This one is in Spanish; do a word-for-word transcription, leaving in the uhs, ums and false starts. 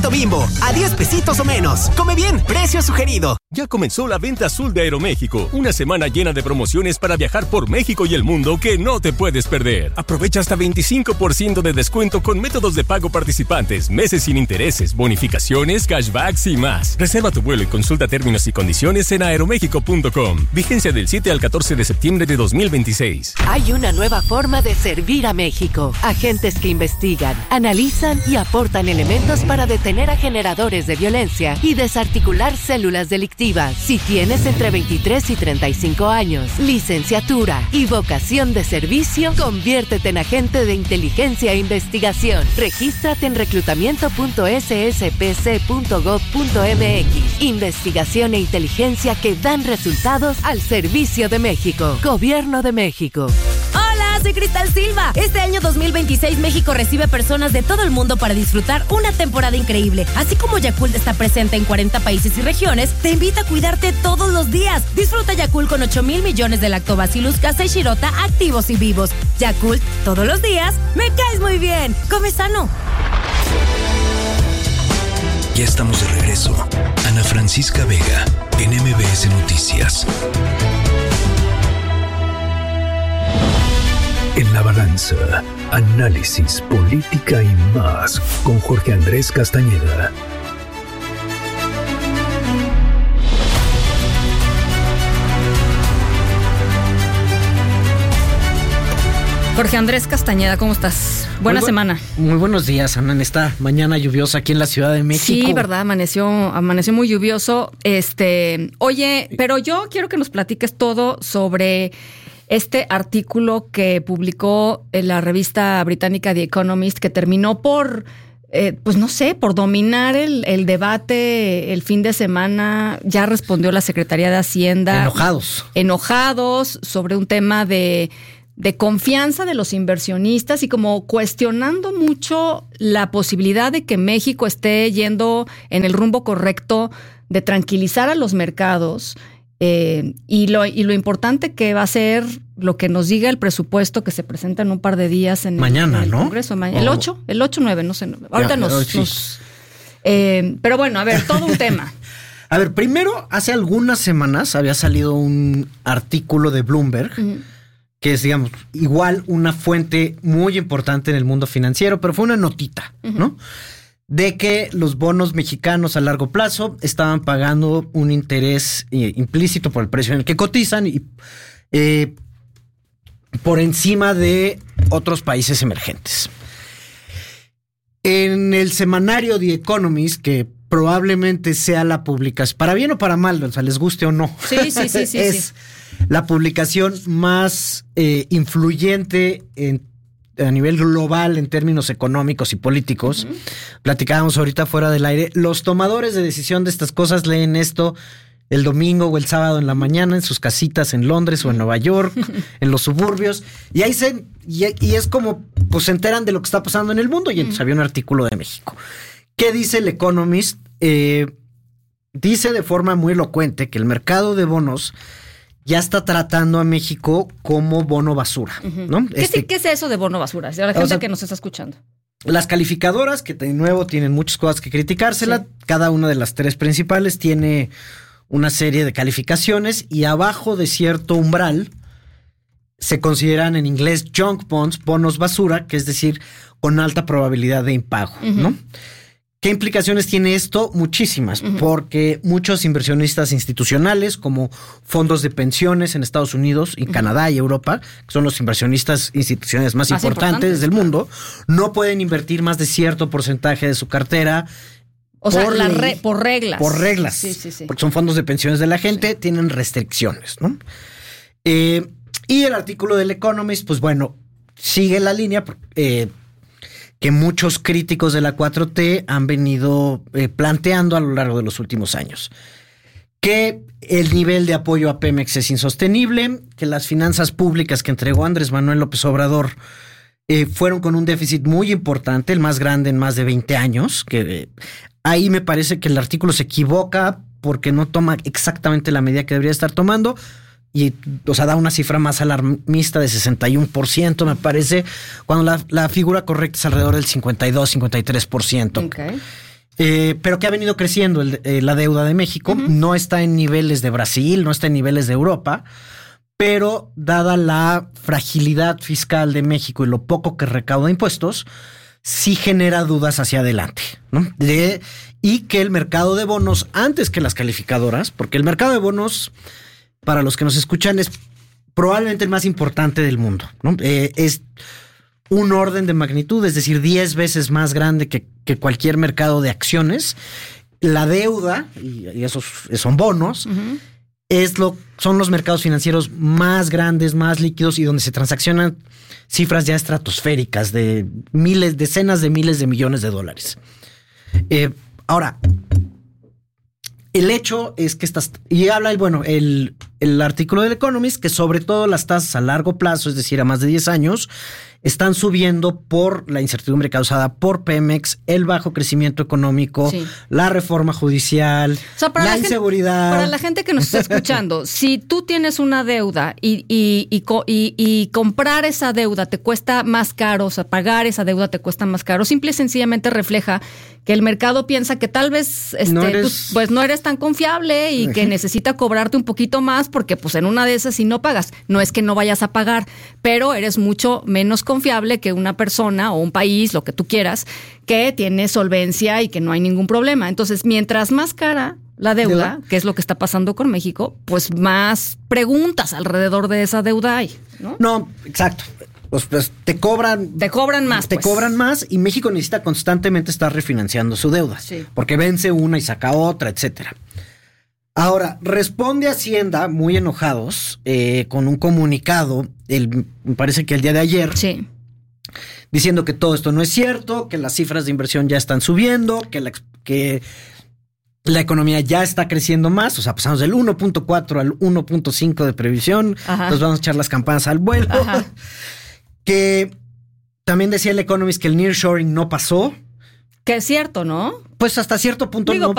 Pancito Bimbo, a diez pesitos o menos. Come bien, precio sugerido. Ya comenzó la venta azul de Aeroméxico, una semana llena de promociones para viajar por México y el mundo que no te puedes perder. Aprovecha hasta veinticinco por ciento de descuento con métodos de pago participantes, meses sin intereses, bonificaciones, cashbacks y más. Reserva tu vuelo y consulta términos y condiciones en aeroméxico punto com. Vigencia del siete al catorce de septiembre de dos mil veintiséis. Hay una nueva forma de servir a México. Agentes que investigan, analizan y aportan elementos para detener a generadores de violencia y desarticular células delictivas. Si tienes entre veintitrés y treinta y cinco años, licenciatura y vocación de servicio, conviértete en agente de inteligencia e investigación. Regístrate en reclutamiento punto ese ese pe ce punto gob punto eme equis. Investigación e inteligencia que dan resultados al servicio de México. Gobierno de México. Hola, soy Cristal Silva. Este año dos mil veintiséis México recibe personas de todo el mundo para disfrutar una temporada increíble. Así como Yakult está presente en cuarenta países y regiones, te invita a cuidarte todos los días. Disfruta Yakult con ocho mil millones de lactobacillus casei shirota activos y vivos. Yakult, todos los días, me caes muy bien. Come sano. Ya estamos de regreso. Ana Francisca Vega, en eme be ese Noticias. En la balanza, análisis, política y más, con Jorge Andrés Castañeda. Jorge Andrés Castañeda, ¿cómo estás? Buena muy bu- semana. Muy buenos días, Ana, en esta mañana lluviosa aquí en la Ciudad de México. Sí, verdad, amaneció, amaneció muy lluvioso. Este, oye, pero yo quiero que nos platiques todo sobre este artículo que publicó en la revista británica The Economist, que terminó por, eh, pues no sé, por dominar el, el debate el fin de semana. Ya respondió la Secretaría de Hacienda. Enojados. Enojados sobre un tema de... de confianza de los inversionistas y como cuestionando mucho la posibilidad de que México esté yendo en el rumbo correcto de tranquilizar a los mercados eh, y, lo, y lo importante que va a ser lo que nos diga el presupuesto que se presenta en un par de días en, Mañana, el, en el ¿no? Congreso. Ma- el Oh. ocho, el ocho nueve, no sé. Ahorita Ya, nos... sí. nos eh, pero bueno, a ver, todo un tema. A ver, primero, hace algunas semanas había salido un artículo de Bloomberg, Uh-huh. que es, digamos, igual una fuente muy importante en el mundo financiero, pero fue una notita, Uh-huh. ¿no? De que los bonos mexicanos a largo plazo estaban pagando un interés eh, implícito por el precio en el que cotizan y eh, por encima de otros países emergentes. En el semanario The Economist, que probablemente sea la publicación, para bien o para mal, o sea, les guste o no. Sí, sí, sí, sí. es sí. la publicación más eh, influyente en, a nivel global en términos económicos y políticos. Uh-huh. Platicábamos ahorita fuera del aire. Los tomadores de decisión de estas cosas leen esto el domingo o el sábado en la mañana en sus casitas en Londres o en Nueva York, en los suburbios, y ahí se y, y es como pues se enteran de lo que está pasando en el mundo. Y entonces uh-huh. había un artículo de México. ¿Qué dice el Economist? Eh, dice de forma muy elocuente que el mercado de bonos ya está tratando a México como bono basura, uh-huh. ¿no? ¿Qué, este, ¿Qué es eso de bono basura? La gente o sea, que nos está escuchando. Las calificadoras, que de nuevo tienen muchas cosas que criticársela, sí. Cada una de las tres principales tiene una serie de calificaciones y abajo de cierto umbral se consideran en inglés junk bonds, bonos basura, que es decir, con alta probabilidad de impago, uh-huh. ¿no? ¿Qué implicaciones tiene esto? Muchísimas, uh-huh. porque muchos inversionistas institucionales, como fondos de pensiones en Estados Unidos, y uh-huh. Canadá y Europa, que son los inversionistas institucionales más, más importantes, importantes del claro. mundo, no pueden invertir más de cierto porcentaje de su cartera. O sea, la re, por reglas. Por reglas. Sí, sí, sí. Porque son fondos de pensiones de la gente, sí. tienen restricciones, ¿no? Eh, y el artículo del Economist, pues bueno, sigue la línea eh, que muchos críticos de la cuatro T han venido eh, planteando a lo largo de los últimos años. Que el nivel de apoyo a Pemex es insostenible, que las finanzas públicas que entregó Andrés Manuel López Obrador eh, fueron con un déficit muy importante, el más grande en más de veinte años, que eh, ahí me parece que el artículo se equivoca porque no toma exactamente la medida que debería estar tomando. Y, o sea, da una cifra más alarmista de sesenta y uno por ciento, me parece, cuando la, la figura correcta es alrededor del cincuenta y dos, cincuenta y tres por ciento. Okay. Eh, pero que ha venido creciendo el, eh, la deuda de México. Uh-huh. No está en niveles de Brasil, no está en niveles de Europa, pero dada la fragilidad fiscal de México y lo poco que recauda impuestos, sí genera dudas hacia adelante, ¿no? De, y que el mercado de bonos, antes que las calificadoras, porque el mercado de bonos, para los que nos escuchan, es probablemente el más importante del mundo, ¿no? Eh, es un orden de magnitud, es decir, diez veces más grande que, que cualquier mercado de acciones. La deuda, y, y esos son bonos, uh-huh. es lo, son los mercados financieros más grandes, más líquidos y donde se transaccionan cifras ya estratosféricas de miles, decenas de miles de millones de dólares. Eh, ahora, el hecho es que estas, y habla el, bueno, el, el artículo del Economist, que sobre todo las tasas a largo plazo, es decir, a más de diez años, están subiendo por la incertidumbre causada por Pemex, el bajo crecimiento económico, sí. la reforma judicial, o sea, la, la inseguridad. Gente, para la gente que nos está escuchando, si tú tienes una deuda y, y, y, y, y comprar esa deuda te cuesta más caro, o sea, pagar esa deuda te cuesta más caro, simple y sencillamente refleja que el mercado piensa que tal vez este, no eres, tú, pues no eres tan confiable y que necesita cobrarte un poquito más porque pues en una de esas si no pagas, no es que no vayas a pagar, pero eres mucho menos confiable que una persona o un país, lo que tú quieras, que tiene solvencia y que no hay ningún problema. Entonces, mientras más cara la deuda, que es lo que está pasando con México, pues más preguntas alrededor de esa deuda hay, ¿no? No, exacto. Pues, pues te cobran... Te cobran más. Te pues. cobran más y México necesita constantemente estar refinanciando su deuda. Sí. Porque vence una y saca otra, etcétera. Ahora, responde Hacienda, muy enojados, eh, con un comunicado, el, me parece que el día de ayer, sí. diciendo que todo esto no es cierto, que las cifras de inversión ya están subiendo, que la, que la economía ya está creciendo más, o sea, pasamos del uno punto cuatro al uno punto cinco de previsión, Ajá. nos vamos a echar las campanas al vuelo. Ajá. Que también decía el Economist que el nearshoring no pasó. Que es cierto, ¿no? Pues hasta cierto punto Digo, no